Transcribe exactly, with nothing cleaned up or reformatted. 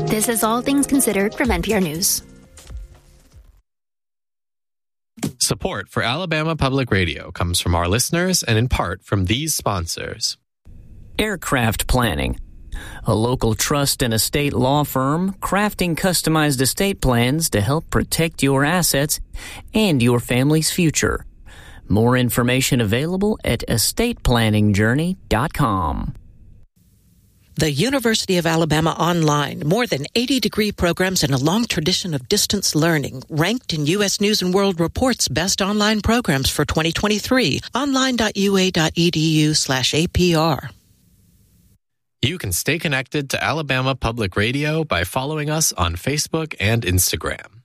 This is All Things Considered from N P R News. Support for Alabama Public Radio comes from our listeners and in part from these sponsors. Aircraft Planning, a local trust and estate law firm crafting customized estate plans to help protect your assets and your family's future. More information available at estate planning journey dot com. The University of Alabama Online, more than eighty degree programs and a long tradition of distance learning, ranked in U S News and World Report's best online programs for twenty twenty-three. online.ua.edu slash APR. You can stay connected to Alabama Public Radio by following us on Facebook and Instagram.